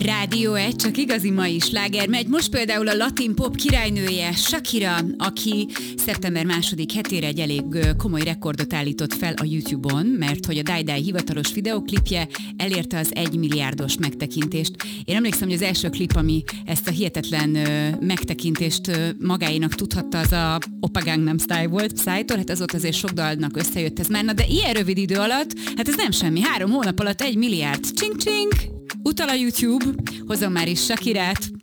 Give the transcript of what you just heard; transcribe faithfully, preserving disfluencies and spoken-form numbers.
Rádió egy, csak igazi mai sláger megy. Most például a latin pop királynője Shakira, aki szeptember második hetére egy elég komoly rekordot állított fel a YouTube-on, mert hogy a Die Die hivatalos videoklipje elérte az egy milliárdos megtekintést. Én emlékszem, hogy az első klip, ami ezt a hihetetlen megtekintést magáénak tudhatta, az a Oppa Gangnam Style volt Psy-tól, hát az ott azért sok dalnak összejött ez már, na de ilyen rövid idő alatt, hát ez nem semmi, három hónap alatt egy milliárd, csing-csing! Utal a YouTube, hozom már is Shakirát,